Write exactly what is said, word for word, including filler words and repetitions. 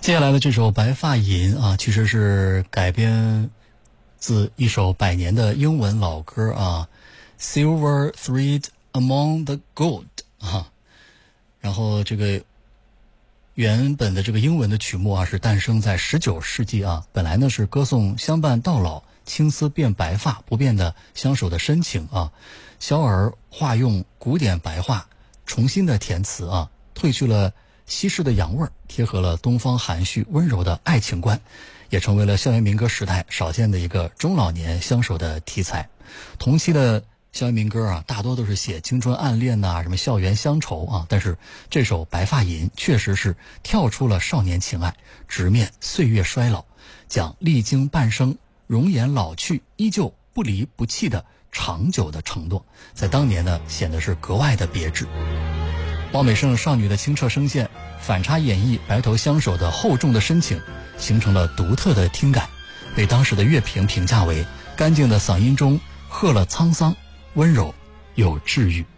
接下来的这首《白发吟》啊，其实是改编自一首百年的英文老歌啊 ，Silver Thread Among the Gold 啊。然后这个原本的这个英文的曲目啊，是诞生在十九世纪啊。本来呢是歌颂相伴到老、青丝变白发、不变的相守的深情啊。肖儿化用古典白话，重新的填词啊，褪去了西式的洋味儿，贴合了东方含蓄温柔的爱情观，也成为了校园民歌时代少见的一个中老年相守的题材。同期的校园民歌啊，大多都是写青春暗恋呐、啊，什么校园乡愁啊，但是这首《白发吟》确实是跳出了少年情爱，直面岁月衰老，讲历经半生容颜老去，依旧不离不弃的长久的承诺，在当年呢显得是格外的别致。汪美胜少女的清澈声线，反差演绎白头相守的厚重的深情，形成了独特的听感，被当时的乐评评价为干净的嗓音中喝了沧桑，温柔又治愈。